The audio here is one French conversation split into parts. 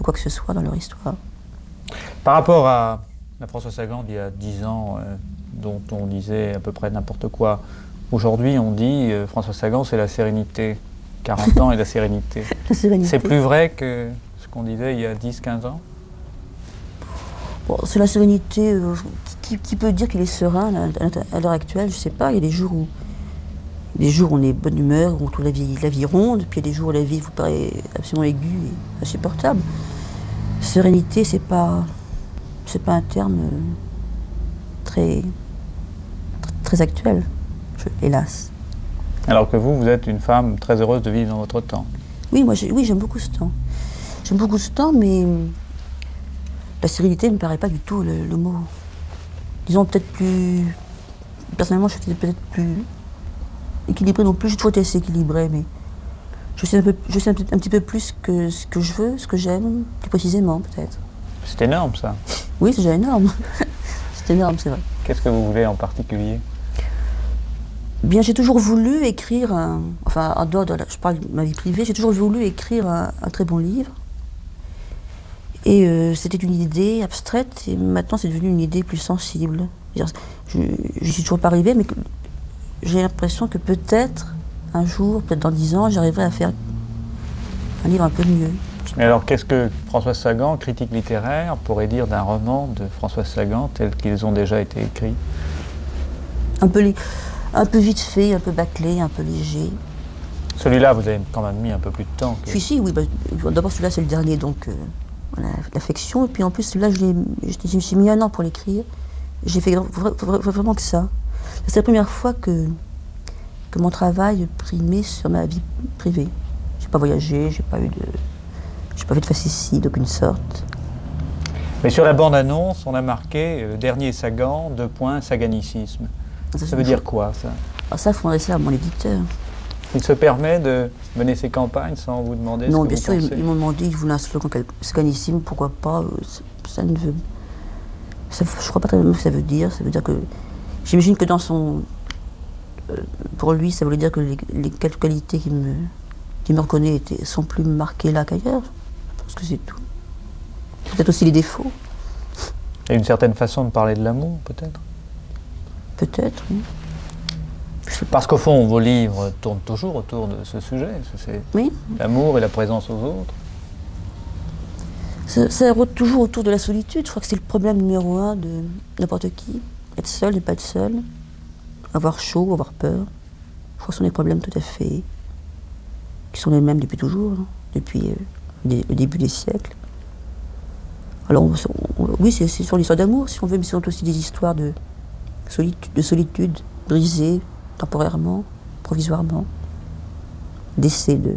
quoi que ce soit dans leur histoire. Par rapport à François Sagan d'il y a 10 ans, dont on disait à peu près n'importe quoi, aujourd'hui on dit François Sagan c'est la sérénité. 40 ans et la sérénité. La sérénité. C'est plus vrai que ce qu'on disait il y a 10-15 ans? Bon, c'est la sérénité. Qui peut dire qu'il est serein à l'heure actuelle? Je ne sais pas. Il y a des jours où on est de bonne humeur, où on trouve la vie ronde, puis il y a des jours où la vie vous paraît absolument aiguë et insupportable. Sérénité, c'est pas un terme très actuel, hélas. Alors que vous êtes une femme très heureuse de vivre dans votre temps. Oui, j'aime beaucoup ce temps. J'aime beaucoup ce temps, mais la sérénité ne me paraît pas du tout le mot. Disons peut-être plus... Personnellement, je suis peut-être plus équilibrée non plus. J'ai toujours été assez équilibrée, mais je sais un petit peu plus que ce que je veux, ce que j'aime, plus précisément peut-être. C'est énorme ça. Oui, c'est déjà énorme. C'est énorme, c'est vrai. Qu'est-ce que vous voulez en particulier? Bien, j'ai toujours voulu écrire, en dehors je parle de ma vie privée, j'ai toujours voulu écrire un très bon livre. Et c'était une idée abstraite, et maintenant c'est devenu une idée plus sensible. Je n'y suis toujours pas arrivée, mais j'ai l'impression que peut-être, un jour, peut-être dans 10 ans, j'arriverai à faire un livre un peu mieux. Mais alors, qu'est-ce que François Sagan, critique littéraire, pourrait dire d'un roman de François Sagan tel qu'ils ont déjà été écrits? Un peu vite fait, un peu bâclé, un peu léger. Celui-là, vous avez quand même mis un peu plus de temps. Si, oui. D'abord, celui-là, c'est le dernier, donc voilà, l'affection. Et puis en plus, celui-là, j'ai mis 1 an pour l'écrire. J'ai fait vraiment que ça. C'est la première fois que mon travail primait sur ma vie privée. J'ai pas voyagé, j'ai pas fait de facéties d'aucune sorte. Mais sur la bande-annonce, on a marqué le dernier Sagan, Saganicisme. Ça veut dire quoi, ça? Alors ça, il faut adresser à mon éditeur. Il se permet de mener ses campagnes sans vous demander non, ce que bien vous sûr, pensez? ils m'ont demandé, ils voulaient un slogan Saganissime, pourquoi pas, ça ne veut... je crois pas très bien ce que ça veut dire. Ça veut dire que... J'imagine que dans son... pour lui, ça voulait dire que les quelques qualités qu'il me reconnaît sont plus marquées là qu'ailleurs. Je pense que c'est tout. Peut-être aussi les défauts. Et une certaine façon de parler de l'amour, peut-être? Peut-être, oui. Parce qu'au fond, vos livres tournent toujours autour de ce sujet. C'est oui. L'amour et la présence aux autres. Ça rôde toujours autour de la solitude. Je crois que c'est le problème numéro 1 de n'importe qui. Être seul, ne pas être seul. Avoir chaud, avoir peur. Je crois que ce sont des problèmes tout à fait... qui sont les mêmes depuis toujours, hein, depuis le début des siècles. Alors, oui, c'est sur l'histoire d'amour, si on veut, mais c'est aussi des histoires de solitude brisée, temporairement, provisoirement, d'essai de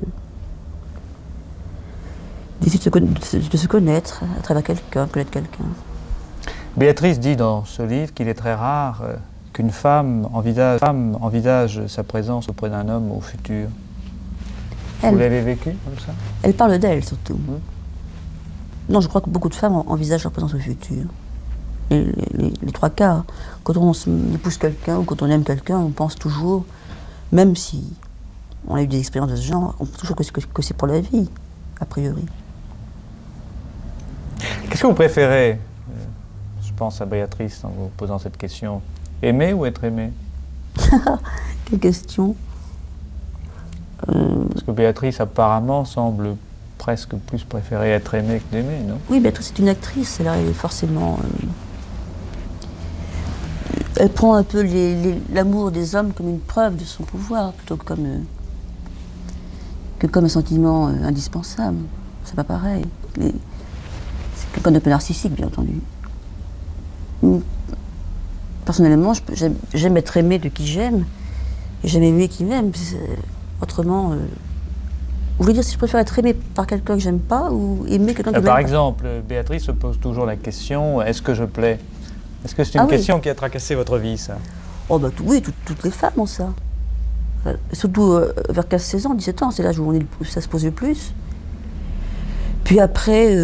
se connaître à travers quelqu'un, connaître quelqu'un. Béatrice dit dans ce livre qu'il est très rare qu'une femme envisage sa présence auprès d'un homme au futur. Vous l'avez vécu comme ça? Elle parle d'elle surtout. Non, je crois que beaucoup de femmes envisagent leur présence au futur. Les 3 quarts. Quand on épouse quelqu'un ou quand on aime quelqu'un, on pense toujours, même si on a eu des expériences de ce genre, on pense toujours que c'est pour la vie, a priori. Qu'est-ce que vous préférez? Je pense à Béatrice en vous posant cette question. Aimer ou être aimé? Quelle question. Parce que Béatrice apparemment semble presque plus préférer être aimée que d'aimer, non? Oui, Béatrice c'est une actrice, elle est forcément... elle prend un peu l'amour des hommes comme une preuve de son pouvoir, plutôt que comme un sentiment indispensable. C'est pas pareil. C'est quelqu'un d'un peu narcissique, bien entendu. Personnellement, j'aime être aimée de qui j'aime, et j'aime aimer qui m'aime. Autrement... Vous voulez dire si je préfère être aimée par quelqu'un que j'aime pas ou aimer quelqu'un que j'aime pas? Par exemple, Béatrice se pose toujours la question, est-ce que je plais? Est-ce que c'est une question qui a tracassé votre vie, ça? Oh bah oui, toutes les femmes ont ça. Surtout vers 15-16 ans, 17 ans, c'est l'âge où ça se pose le plus. Puis après,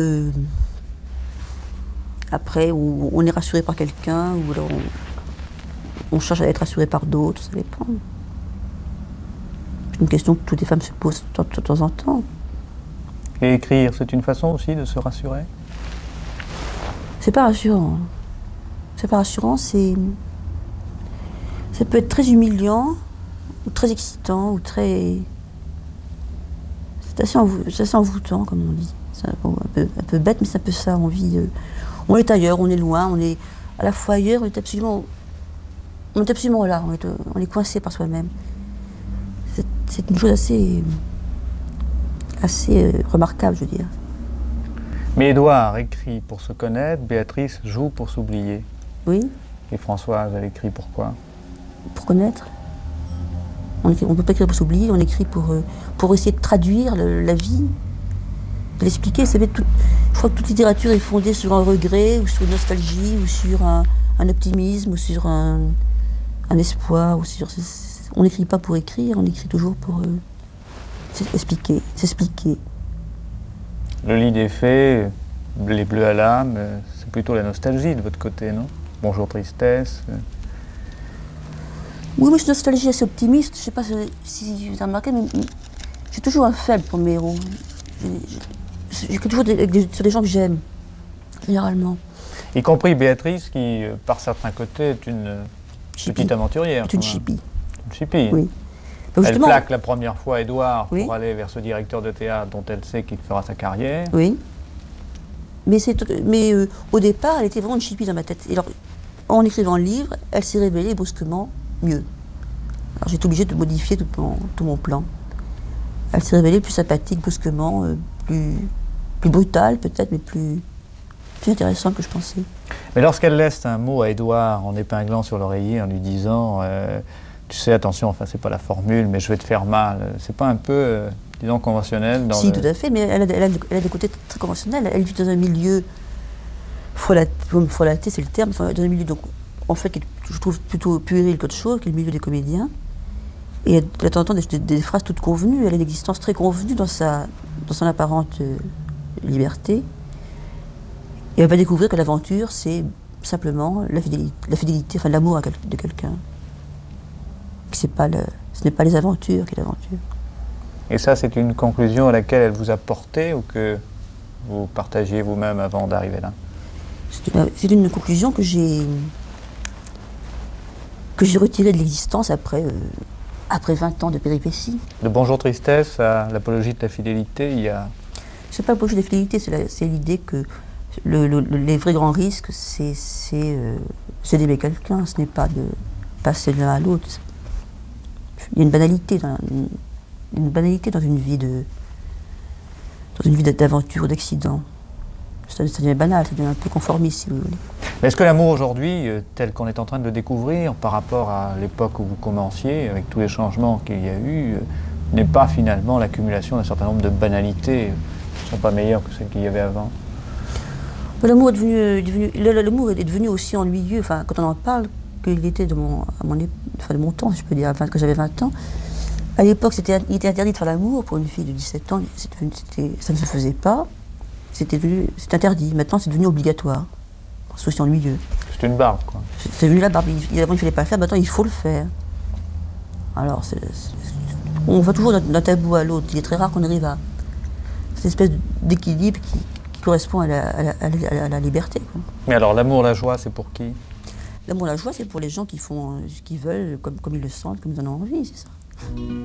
où on est rassuré par quelqu'un, ou alors on cherche à être rassuré par d'autres, ça dépend. C'est une question que toutes les femmes se posent de temps en temps. Et écrire, c'est une façon aussi de se rassurer? C'est pas rassurant. C'est pas rassurant, ça peut être très humiliant, ou très excitant, ou très... C'est assez envoûtant, comme on dit. C'est un peu bête, mais c'est un peu ça. On est ailleurs, on est loin, on est à la fois ailleurs, on est absolument là, on est coincé par soi-même. C'est une chose assez remarquable, je veux dire. Mais Édouard écrit pour se connaître, Béatrice joue pour s'oublier. Oui, Et Françoise, elle écrit pourquoi? pour connaître. On ne peut pas écrire pour s'oublier, on écrit pour essayer de traduire la vie, de l'expliquer. Je crois que toute littérature est fondée sur un regret, ou sur une nostalgie, ou sur un optimisme, ou sur un espoir. On n'écrit pas pour écrire, on écrit toujours pour s'expliquer. Le lit des fées, les bleus à l'âme, c'est plutôt la nostalgie de votre côté, non? Bonjour tristesse. Oui, moi je suis une nostalgie assez optimiste. Je ne sais pas si vous avez remarqué, mais j'ai toujours un faible pour mes héros. J'écris toujours sur des gens que j'aime, généralement. Y compris Béatrice, qui, par certains côtés, est une petite aventurière. C'est une chippie. Une chippie. Oui. Elle plaque la première fois Édouard oui. pour aller vers ce directeur de théâtre dont elle sait qu'il fera sa carrière. Oui. Mais au départ, elle était vraiment une chippie dans ma tête. Et alors, en écrivant le livre, elle s'est révélée brusquement mieux. Alors j'ai été obligée de modifier tout mon plan. Elle s'est révélée plus sympathique brusquement, plus brutale peut-être, mais plus intéressante que je pensais. Mais lorsqu'elle laisse un mot à Édouard en épinglant sur l'oreiller, en lui disant tu sais, attention, enfin c'est pas la formule, mais je vais te faire mal, c'est pas un peu, disons, conventionnel dans Si, tout à fait, mais elle a des côtés très conventionnels. Elle vit dans un milieu frelaté, c'est le terme, enfin, dans un milieu donc, en fait, que je trouve plutôt puéril qu'autre chose, qui est le milieu des comédiens. Et elle entend des phrases toutes convenues. Elle a une existence très convenue dans son apparente liberté. Et elle va découvrir que l'aventure, c'est simplement la fidélité, enfin l'amour de quelqu'un. Ce n'est pas les aventures qui est l'aventure. Et ça, c'est une conclusion à laquelle elle vous a porté ou que vous partagiez vous-même avant d'arriver là? C'est une conclusion que j'ai retirée de l'existence après 20 ans de péripéties. De Bonjour Tristesse à l'apologie de la fidélité, il y a... C'est pas l'apologie de la fidélité, c'est l'idée que les vrais grands risques, c'est d'aimer quelqu'un, ce n'est pas de passer de l'un à l'autre. Il y a une banalité dans une vie d'aventure, d'accident. Ça devient banal, ça devient un peu conformiste, si vous voulez. Mais est-ce que l'amour aujourd'hui, tel qu'on est en train de le découvrir par rapport à l'époque où vous commenciez, avec tous les changements qu'il y a eu, n'est pas finalement l'accumulation d'un certain nombre de banalités qui ne sont pas meilleures que celles qu'il y avait avant? L'amour est devenu aussi ennuyeux, enfin, quand on en parle, qu'il était de mon temps, si je peux dire, quand j'avais 20 ans. À l'époque, il était interdit de faire l'amour pour une fille de 17 ans, ça ne se faisait pas. C'est interdit. Maintenant, c'est devenu obligatoire. C'est aussi ennuyeux. C'est une barbe, quoi. C'est devenu la barbe. Avant, il ne fallait pas le faire. Maintenant, il faut le faire. Alors, on va toujours d'un tabou à l'autre. Il est très rare qu'on arrive à cette espèce d'équilibre qui correspond à la liberté, quoi. Mais alors, l'amour, la joie, c'est pour qui? L'amour, la joie, c'est pour les gens qui font ce qu'ils veulent, comme ils le sentent, comme ils en ont envie, c'est ça.